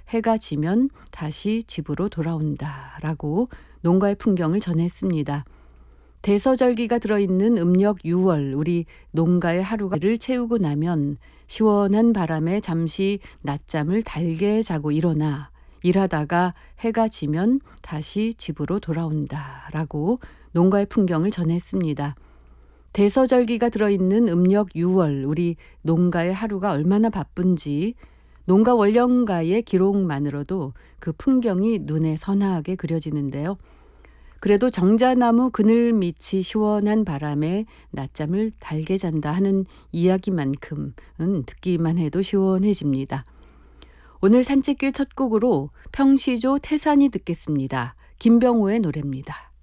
해가 지면 다시 집으로 돌아온다라고 농가의 풍경을 전했습니다. 대서절기가 들어있는 음력 6월 우리 농가의 하루를 채우고 나면 시원한 바람에 잠시 낮잠을 달게 자고 일어나 일하다가 해가 지면 다시 집으로 돌아온다라고 농가의 풍경을 전했습니다. 대서절기가 들어있는 음력 6월 우리 농가의 하루가 얼마나 바쁜지 농가 원령가의 기록만으로도 그 풍경이 눈에 선하게 그려지는데요. 그래도 정자나무 그늘 밑이 시원한 바람에 낮잠을 달게 잔다 하는 이야기만큼은 듣기만 해도 시원해집니다. 오늘 산책길 첫 곡으로 평시조 태산이 듣겠습니다. 김병호의 노래입니다.